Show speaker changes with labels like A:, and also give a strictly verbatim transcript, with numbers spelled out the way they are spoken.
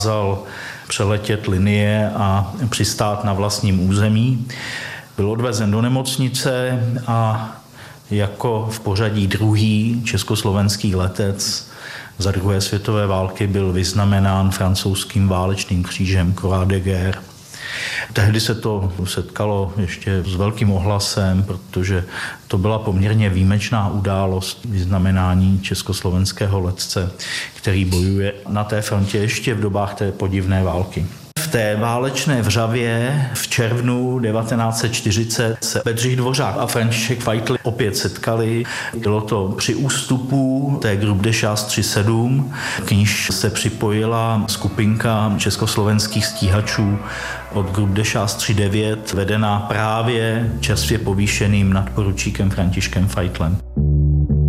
A: Vzal přeletět linie a přistát na vlastním území. Byl odvezen do nemocnice a jako v pořadí druhý československý letec za druhé světové války byl vyznamenán francouzským válečným křížem Croix de Guerre. Tehdy se to setkalo ještě s velkým ohlasem, protože to byla poměrně výjimečná událost vyznamenání československého letce, který bojuje na té frontě ještě v dobách té podivné války. V té válečné vřavě v červnu devatenáct set čtyřicet se Bedřich Dvořák a František Fajtl opět setkali. Bylo to při ústupu té Gruppe de Chasse tři sedm, k níž se připojila skupinka československých stíhačů od Gruppe de Chasse tři devět, vedená právě čerstvě povýšeným nadporučíkem Františkem Fajtlem.